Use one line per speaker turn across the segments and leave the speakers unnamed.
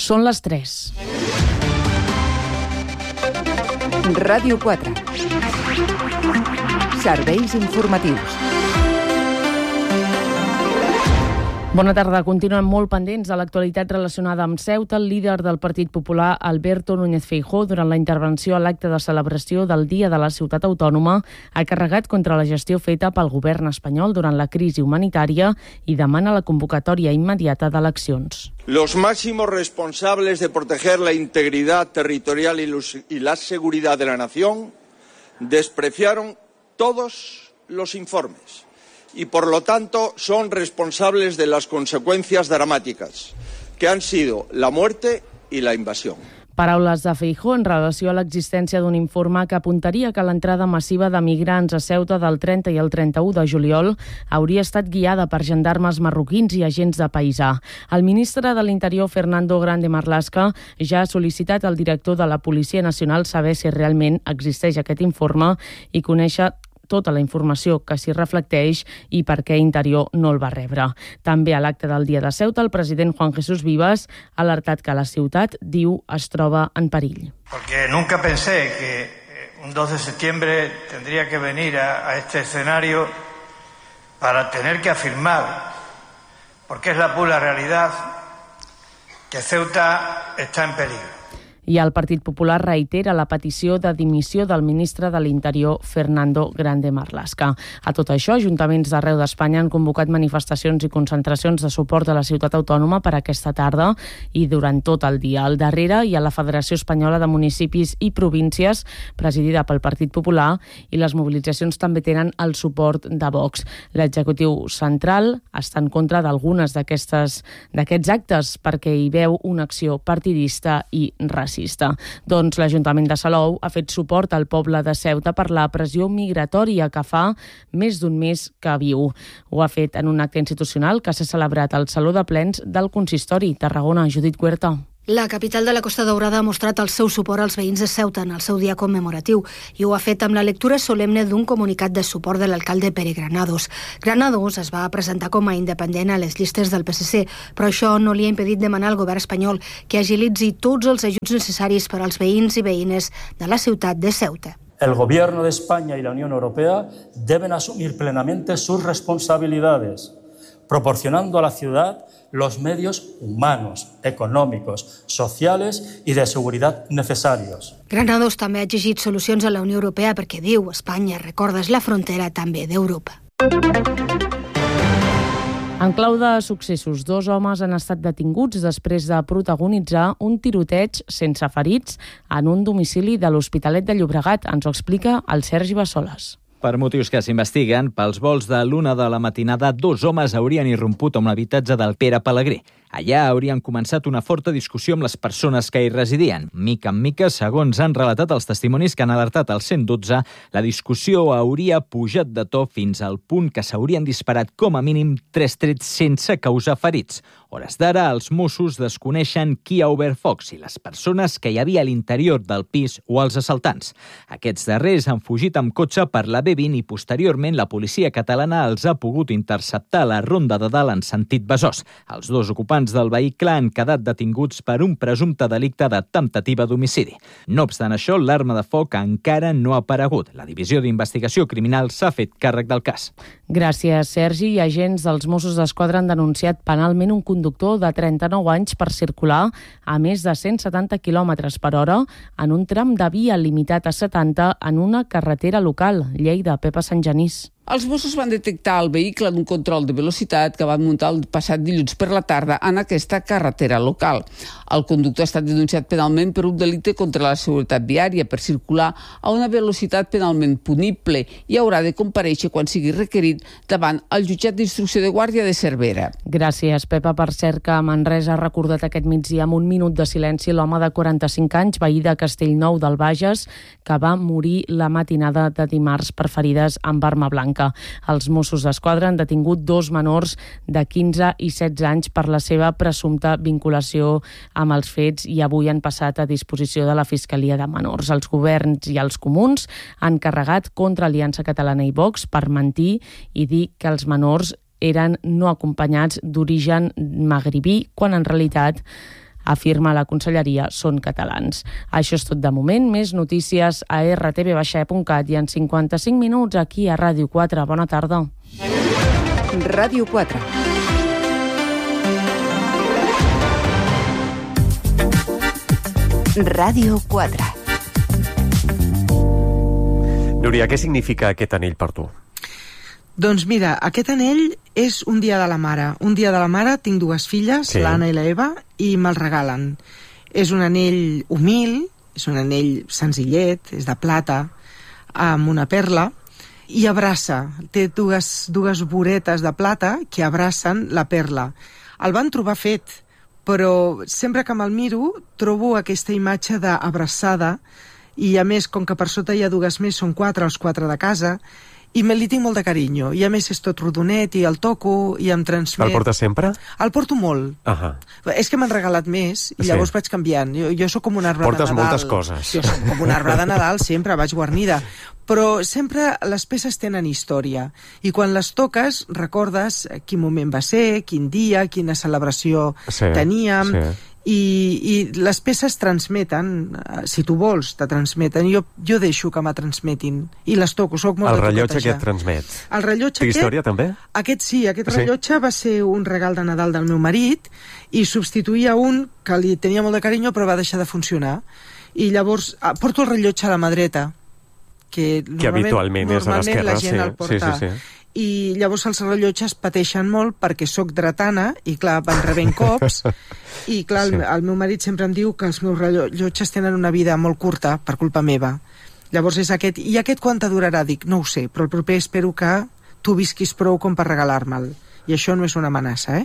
Són les 3.
Ràdio 4. Serveis informatius.
Bona tarda. Continuem molt pendents de l'actualitat relacionada amb Ceuta. El líder del Partit Popular, Alberto Núñez Feijóo, durant la intervenció a l'acte de celebració del Dia de la Ciutat Autònoma, ha carregat contra la gestió feta pel govern espanyol durant la crisi humanitària i demana la convocatòria immediata d'eleccions.
Los máximos responsables de proteger la integridad territorial y la seguridad de la nación despreciaron todos los informes. Y por lo tanto son responsables de las consecuencias dramáticas, que han sido la muerte y la invasión.
Paraules de Feijóo en relació a l'existència d'un informe que apuntaria que l'entrada massiva de migrants a Ceuta del 30 i el 31 de juliol hauria estat guiada per gendarmes marroquins i agents de paisà. El ministre de l'Interior, Fernando Grande Marlaska, ja ha sol·licitat al director de la Policia Nacional saber si realment existeix aquest informe i conèixer tota la informació que s'hi reflecteix i per què Interior no el va rebre. També a l'acte del Dia de Ceuta, el president Juan Jesús Vivas ha alertat que la ciutat, diu, es troba en perill.
Porque nunca pensé que un 2 de septiembre tendría que venir a este escenario para tener que afirmar, porque es la pura realidad, que Ceuta está en peligro.
I el Partit Popular reitera la petició de dimissió del ministre de l'Interior, Fernando Grande Marlaska. A tot això, ajuntaments d'arreu d'Espanya han convocat manifestacions i concentracions de suport a la ciutat autònoma per aquesta tarda i durant tot el dia. Al darrere hi ha la Federació Espanyola de Municipis i Províncies, presidida pel Partit Popular, i les mobilitzacions també tenen el suport de Vox. L'executiu central està en contra d'algunes d'aquests actes perquè hi veu una acció partidista i racista. Doncs l'Ajuntament de Salou ha fet suport al poble de Ceuta per la pressió migratòria que fa més d'un mes que viu. Ho ha fet en un acte institucional que s'ha celebrat al Saló de Plens del Consistori Tarragona. Judit Huerta.
La capital de la Costa Daurada ha mostrat el seu suport als veïns de Ceuta en el seu dia commemoratiu i ho ha fet amb la lectura solemne d'un comunicat de suport de l'alcalde Pere Granados. Granados es va presentar com a independent a les llistes del PSC, però això no li ha impedit demanar al govern espanyol que agilitzi tots els ajuts necessaris per als veïns i veïnes de la ciutat de Ceuta.
El Gobierno de España y la Unión Europea deben asumir plenamente sus responsabilidades, proporcionando a la ciudad los medios humanos, econòmics, socials i de seguretat necessaris.
Granados també ha exigit solucions a la Unió Europea perquè, diu, Espanya, recordes, la frontera també d'Europa.
En clau de successos, 2 homes han estat detinguts després de protagonitzar un tiroteig sense ferits en un domicili de l'Hospitalet de Llobregat. Ens ho explica el Sergi Bassoles.
Per motius que s'investiguen, pels vols de l'1 de la matinada, 2 homes haurien irromput a un habitatge del Pere Pelegrí. Allà haurien començat una forta discussió amb les persones que hi residien. Mica en mica, segons han relatat els testimonis que han alertat al 112, la discussió hauria pujat de to fins al punt que s'haurien disparat com a mínim 3 trets sense causar ferits. Hores d'ara, els Mossos desconeixen qui ha obert foc, si les persones que hi havia a l'interior del pis o els assaltants. Aquests darrers han fugit amb cotxe per la B20 i posteriorment la policia catalana els ha pogut interceptar a la Ronda de Dalt en sentit Besòs. Els 2 ocupants del vehicle han quedat detinguts per un presumpte delicte de temptativa d'homicidi. No obstant això, l'arma de foc encara no ha aparegut. La Divisió d'Investigació Criminal s'ha fet càrrec del cas.
Gràcies, Sergi. Agents dels Mossos d'Esquadra han denunciat penalment un conductor de 39 anys per circular a més de 170 km per hora en un tram de via limitat a 70 en una carretera local, Lleida, Pepa Sant Genís.
Els Mossos van detectar el vehicle en un control de velocitat que van muntar el passat dilluns per la tarda en aquesta carretera local. El conductor ha estat denunciat penalment per un delicte contra la seguretat viària per circular a una velocitat penalment punible i haurà de comparèixer quan sigui requerit davant el jutjat d'instrucció de Guàrdia de Cervera.
Gràcies, Pepa. Per cert que Manresa ha recordat aquest migdia amb un minut de silenci l'home de 45 anys, veí de Castellnou del Bages, que va morir la matinada de dimarts per ferides amb arma blanca. Els Mossos d'Esquadra han detingut 2 menors de 15 i 16 anys per la seva presumpta vinculació amb els fets i avui han passat a disposició de la Fiscalia de Menors. Els governs i els comuns han carregat contra Aliança Catalana i Vox per mentir i dir que els menors eren no acompanyats d'origen magribí, quan en realitat afirma la conselleria, són catalans. Això és tot de moment. Més notícies a rtv.cat i en 55 minuts aquí a Ràdio 4. Bona tarda.
Ràdio 4. Ràdio 4.
Núria, què significa aquest anell per tu?
Doncs mira, aquest anell és un dia de la mare. Un dia de la mare, tinc dues filles, sí, l'Anna i la Eva, i me'l regalen. És un anell humil, és un anell senzillet, és de plata, amb una perla, i abraça. Té dues voretes de plata que abracen la perla. El van trobar fet, però sempre que me'l miro trobo aquesta imatge d'abraçada, i a més, com que per sota hi ha dues més, són els quatre de casa, i me li tinc molt de carinyo, i a més és tot rodonet, i el toco, i em transmet...
El portes sempre?
El porto molt. És que m'han regalat més, i llavors vaig canviant. Jo sóc com un arbre de Nadal.
Portes moltes coses.
Jo soc com un arbre de Nadal, sempre vaig guarnida. Però sempre les peces tenen història, i quan les toques recordes quin moment va ser, quin dia, quina celebració teníem, i les peces transmeten, si tu vols, te transmeten. Jo deixo que me transmetin, i les toco, soc molt de toquetejar.
El rellotge que et transmet?
El rellotge
té història, també?
Aquest rellotge va ser un regal de Nadal del meu marit, i substituïa un que li tenia molt de carinyo però va deixar de funcionar. I llavors porto el rellotge a la mà dreta, que
habitualment és a l'esquerra,
la gent el porta. I llavors els rellotges pateixen molt perquè sóc dretana i clar, van rebent cops i clar, el meu marit sempre em diu que els meus rellotges tenen una vida molt curta per culpa meva. Llavors és aquest. I aquest quant te durarà? Dic, no ho sé, però el proper espero que tu visquis prou com per regalar-me'l. I això no és una amenaça,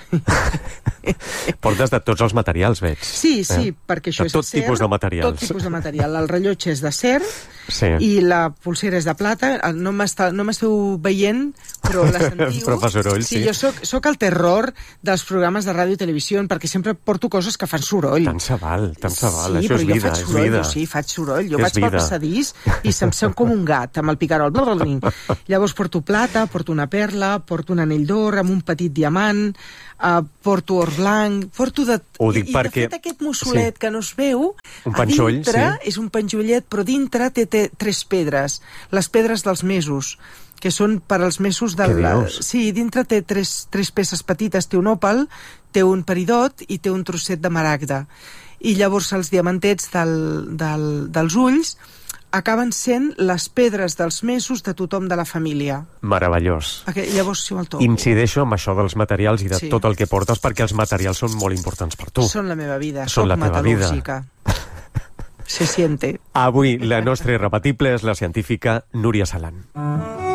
Portes de tots els materials, veig.
Sí, perquè això és de
tot tipus de materials.
Tot tipus de material. El rellotge és d'acer i la pulsera és de plata. No m'esteu veient, però la sentiu.
Professor Oll, sí.
Jo soc el terror dels programes de ràdio i televisió, perquè sempre porto coses que fan soroll.
Tant se val.
Sí,
això és vida, és vida.
Sí, faig soroll. Jo vaig pel passadís i se'm sent com un gat, amb el picarol. Llavors porto plata, porto una perla, porto un anell d'or, amb un petit diamant, porto or blanc, porto de...
Ho dic perquè...
de fet aquest mussolet que no es veu,
un penjoll,
és un penjollet, però dintre té 3 pedres, les pedres dels mesos, que són per als mesos del... Sí, dintre té 3 peces petites, té un òpal, té un peridot i té un trosset de maragda. I llavors els diamantets dels ulls acaben sent les pedres dels mesos de tothom de la família.
Meravellós.
Llavors, si me'l toco.
Incideixo amb això dels materials i de tot el que portes, perquè els materials són molt importants per tu.
Són la meva vida.
Són la teva vida.
Se siente.
Avui la nostra irrepetible és la científica Núria Salant.